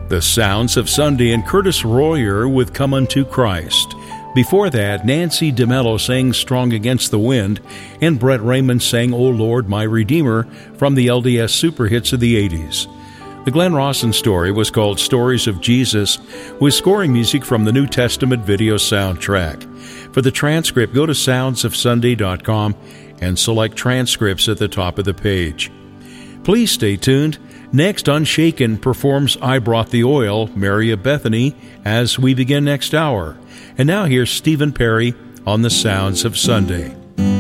The Sounds of Sunday and Curtis Royer with Come Unto Christ. Before that, Nancy DeMello sang Strong Against the Wind, and Brett Raymond sang O Lord, My Redeemer from the LDS super hits of the 80s. The Glenn Rawson story was called Stories of Jesus, with scoring music from the New Testament video soundtrack. For the transcript, go to soundsofsunday.com and select transcripts at the top of the page. Please stay tuned. Next, Unshaken performs I Brought the Oil, Mary of Bethany, as we begin next hour. And now here's Stephen Perry on the Sounds of Sunday.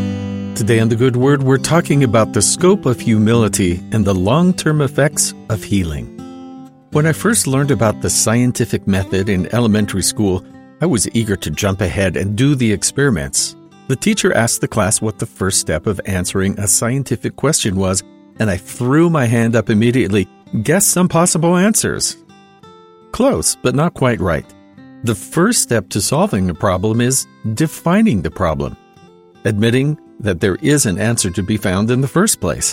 Today on The Good Word, we're talking about the scope of humility and the long-term effects of healing. When I first learned about the scientific method in elementary school, I was eager to jump ahead and do the experiments. The teacher asked the class what the first step of answering a scientific question was, and I threw my hand up immediately. Guess some possible answers. Close, but not quite right. The first step to solving a problem is defining the problem, admitting that there is an answer to be found in the first place.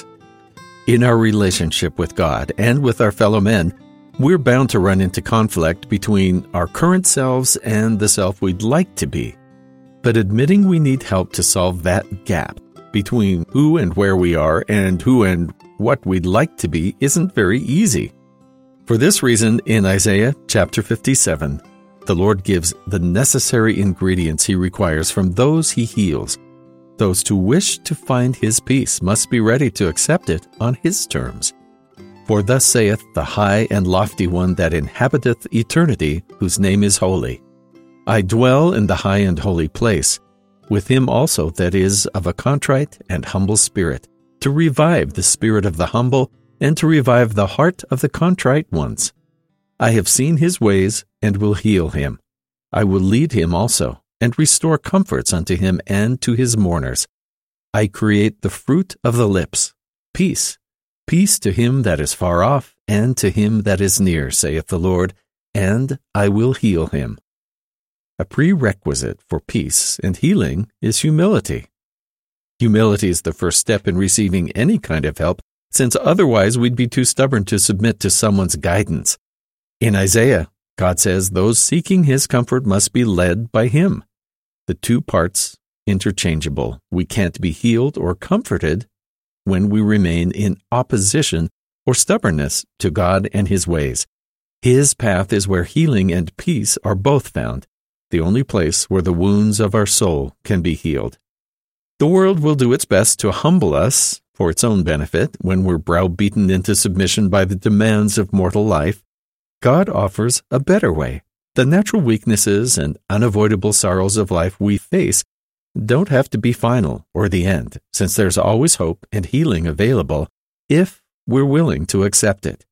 In our relationship with God and with our fellow men, we're bound to run into conflict between our current selves and the self we'd like to be. But admitting we need help to solve that gap between who and where we are and who and what we'd like to be isn't very easy. For this reason, in Isaiah chapter 57, the Lord gives the necessary ingredients He requires from those He heals. Those who wish to find His peace must be ready to accept it on His terms. For thus saith the high and lofty one that inhabiteth eternity, whose name is holy. I dwell in the high and holy place, with him also that is of a contrite and humble spirit, to revive the spirit of the humble, and to revive the heart of the contrite ones. I have seen his ways, and will heal him. I will lead him also, and restore comforts unto him and to his mourners. I create the fruit of the lips, peace. Peace to him that is far off, and to him that is near, saith the Lord, and I will heal him. A prerequisite for peace and healing is humility. Humility is the first step in receiving any kind of help, since otherwise we'd be too stubborn to submit to someone's guidance. In Isaiah, God says those seeking His comfort must be led by Him. The two parts interchangeable. We can't be healed or comforted when we remain in opposition or stubbornness to God and His ways. His path is where healing and peace are both found, the only place where the wounds of our soul can be healed. The world will do its best to humble us for its own benefit when we're browbeaten into submission by the demands of mortal life. God offers a better way. The natural weaknesses and unavoidable sorrows of life we face don't have to be final or the end, since there's always hope and healing available if we're willing to accept it.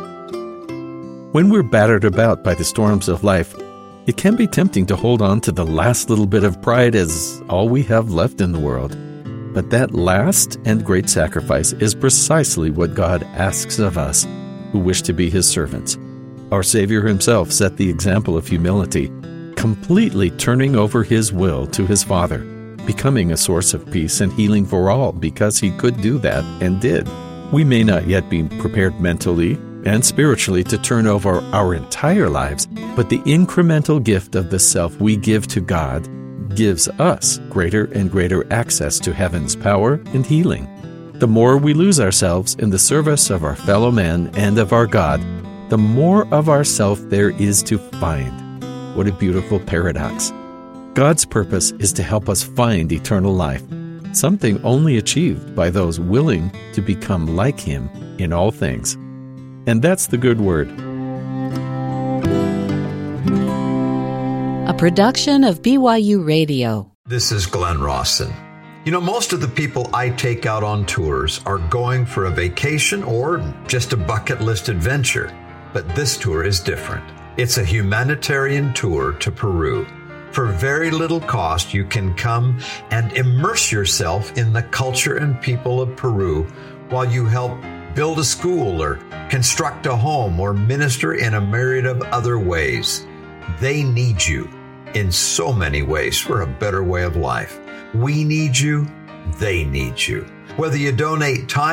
When we're battered about by the storms of life, it can be tempting to hold on to the last little bit of pride as all we have left in the world. But that last and great sacrifice is precisely what God asks of us who wish to be His servants. Our Savior Himself set the example of humility, completely turning over His will to His Father, becoming a source of peace and healing for all because He could do that and did. We may not yet be prepared mentally and spiritually to turn over our entire lives, but the incremental gift of the self we give to God gives us greater and greater access to heaven's power and healing. The more we lose ourselves in the service of our fellow man and of our God, the more of ourself there is to find. What a beautiful paradox. God's purpose is to help us find eternal life, something only achieved by those willing to become like Him in all things. And that's the Good Word. A production of BYU Radio. This is Glenn Rawson. You know, most of the people I take out on tours are going for a vacation or just a bucket list adventure. But this tour is different. It's a humanitarian tour to Peru. For very little cost, you can come and immerse yourself in the culture and people of Peru while you help build a school or construct a home or minister in a myriad of other ways. They need you in so many ways for a better way of life. We need you. They need you. Whether you donate time